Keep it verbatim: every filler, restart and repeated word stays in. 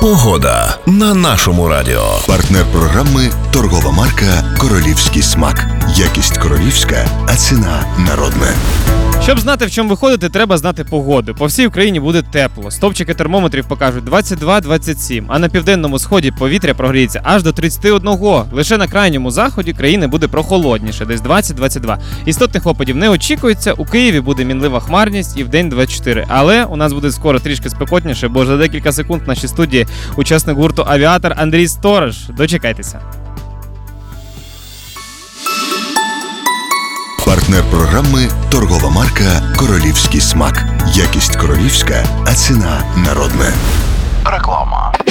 Погода на нашому радіо. Партнер програми – торгова марка «Королівський смак». Якість королівська, а ціна народна. Щоб знати, в чому виходити, треба знати погоду. По всій Україні буде тепло. Стовпчики термометрів покажуть двадцять два - двадцять сім, а на південному сході повітря прогріється аж до тридцять один. Лише на крайньому заході країни буде прохолодніше, десь двадцять - двадцять два. Істотних опадів не очікується, у Києві буде мінлива хмарність і вдень двадцять чотири. Але у нас буде скоро трішки спекотніше, бо за декілька секунд в нашій студії учасник гурту «Авіатор» Андрій Сторож. Дочекайтеся. Партнер програми – торгова марка «Королівський смак». Якість королівська, а ціна народна. Реклама.